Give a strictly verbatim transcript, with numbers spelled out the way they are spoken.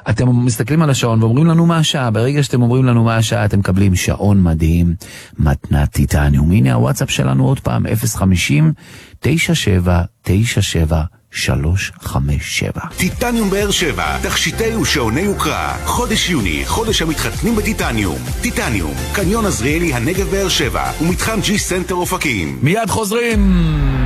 אתם מסתכלים על השעון ואומרים לנו מה השעה. ברגע שאתם אומרים לנו מה השעה, אתם מקבלים שעון מדהים, מתנת טיטניום. הנה הוואטסאפ שלנו עוד פעם, אפס חמישים תשע שבע תשע שבע שלוש חמש שבע. טיטניום באר שבע, תכשיטי ושעוני יוקרה. חודש יוני, חודש המתחתנים בטיטניום. טיטניום, קניון עזריאלי הנגב באר שבע, ומתחם ג'י סנטר אופקים. מיד חוזרים.